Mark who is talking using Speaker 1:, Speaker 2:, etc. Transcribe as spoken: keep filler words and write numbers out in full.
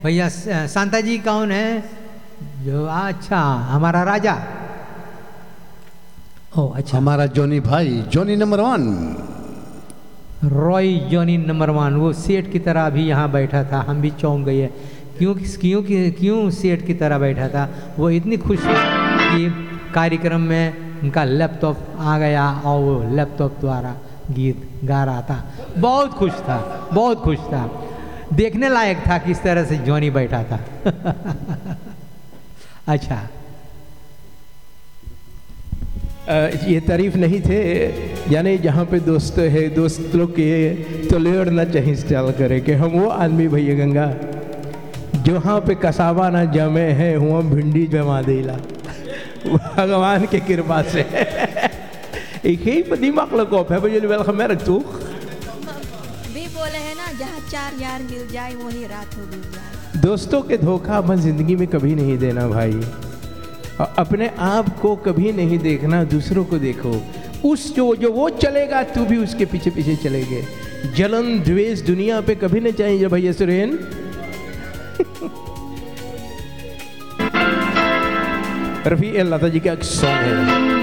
Speaker 1: भैया शांता जी कौन है? जो अच्छा हमारा राजा। ओ अच्छा,
Speaker 2: हमारा जोनी भाई, जोनी नंबर वन,
Speaker 1: रॉय जोनी नंबर वन। वो सेठ की तरह अभी यहाँ बैठा था, हम भी चौंक गए। क्यों क्यों क्यों सेठ की तरह बैठा था? वो इतनी खुश कि कार्यक्रम में उनका लैपटॉप आ गया और वो लैपटॉप द्वारा गीत गा रहा था। बहुत खुश था, बहुत खुश था। देखने लायक था किस तरह से जोनी बैठा था। अच्छा,
Speaker 3: ये तारीफ नहीं थे, यानी जहाँ पे दोस्त है दोस्त लोग के तो लेना चाहिए स्टाइल करे कि हम वो आदमी भैया गंगा जहाँ पे कसावा ना जमे है वहाँ भिंडी जमा देला भगवान के कृपा से। एक ही दिमाग लगो है भैया वेलकम मेरे तू
Speaker 4: भी बोले हैं ना, जहाँ चार यार मिल जाए वही रात हो मिल जाए।
Speaker 3: दोस्तों के धोखा अपन जिंदगी में कभी नहीं देना भाई। अपने आप को कभी नहीं देखना, दूसरों को देखो। उस जो जो वो चलेगा तू भी उसके पीछे पीछे चलेगे। जलन द्वेष दुनिया पे कभी नहीं चाहिए भैया सुरेन। रफी लता जी का एक सॉन्ग है।